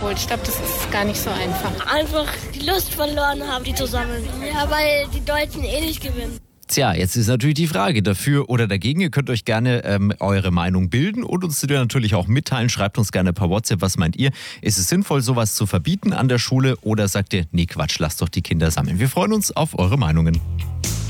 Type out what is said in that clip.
abholt. Ich glaube, das ist gar nicht so einfach. Einfach die Lust verloren haben, die zu sammeln. Ja, weil die Deutschen nicht gewinnen. Tja, jetzt ist natürlich die Frage dafür oder dagegen. Ihr könnt euch gerne eure Meinung bilden und uns natürlich auch mitteilen. Schreibt uns gerne per WhatsApp, was meint ihr? Ist es sinnvoll, sowas zu verbieten an der Schule oder sagt ihr, nee Quatsch, lasst doch die Kinder sammeln? Wir freuen uns auf eure Meinungen.